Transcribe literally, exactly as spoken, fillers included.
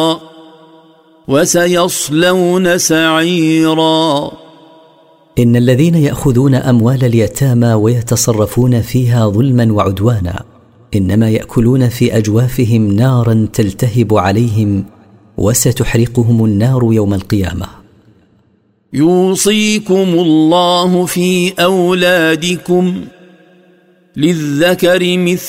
وسيصلون سعيرا. إن الذين يأخذون أموال اليتامى ويتصرفون فيها ظلما وعدوانا إنما يأكلون في أجوافهم نارا تلتهب عليهم وستحرقهم النار يوم القيامة. يوصيكم الله في أولادكم للذكر مثل